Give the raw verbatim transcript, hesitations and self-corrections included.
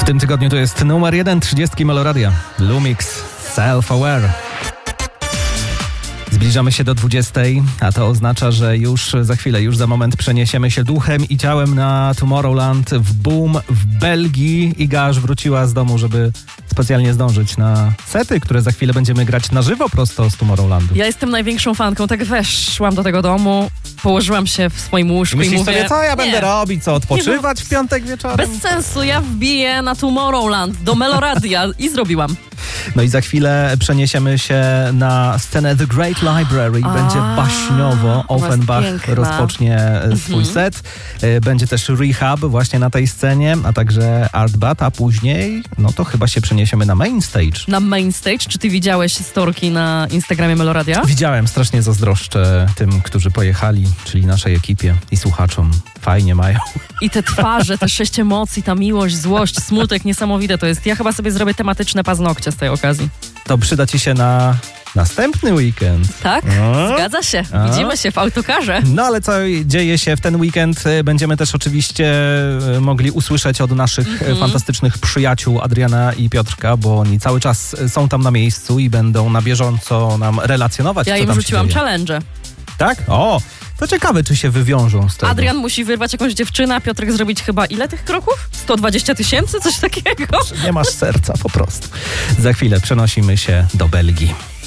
tym tygodniu to jest numer jeden trzydziestki Meloradia. Lumix, Self-Aware. Zbliżamy się do dwudziestej, a to oznacza, że już za chwilę, już za moment przeniesiemy się duchem i ciałem na Tomorrowland w Boom w Belgii. Iga aż wróciła z domu, żeby specjalnie zdążyć na sety, które za chwilę będziemy grać na żywo prosto z Tomorrowlandu. Ja jestem największą fanką, tak weszłam do tego domu, położyłam się w swoim łóżku i, Myślisz mówię... sobie, co ja będę nie, robić, co, odpoczywać w piątek wieczorem? Bez sensu, ja wbiję na Tomorrowland, do Meloradia i zrobiłam. No i za chwilę przeniesiemy się na scenę The Great Library. A, Będzie baśniowo. Offenbach piękna. rozpocznie swój Mhm. set. Będzie też Rehab właśnie na tej scenie, a także Art Bat, a później, no to chyba się przeniesiemy na main stage. Na main stage, czy ty widziałeś storki na Instagramie Meloradia? Widziałem, strasznie zazdroszczę tym, którzy pojechali, czyli naszej ekipie i słuchaczom. Fajnie mają. I te twarze, te sześć emocji, ta miłość, złość, smutek, niesamowite to jest. Ja chyba sobie zrobię tematyczne paznokcie z tej okazji. To przyda ci się na następny weekend. Tak? A? Zgadza się. A? Widzimy się w autokarze. No ale co dzieje się w ten weekend? Będziemy też oczywiście mogli usłyszeć od naszych Mhm. fantastycznych przyjaciół Adriana i Piotrka, bo oni cały czas są tam na miejscu i będą na bieżąco nam relacjonować, Ja co im tam rzuciłam się dzieje. challenge. Tak? O, to ciekawe, czy się wywiążą z tego. Adrian musi wyrwać jakąś dziewczynę, a Piotrek zrobić chyba ile tych kroków? sto dwadzieścia tysięcy? Coś takiego? Nie masz serca po prostu. Za chwilę przenosimy się do Belgii.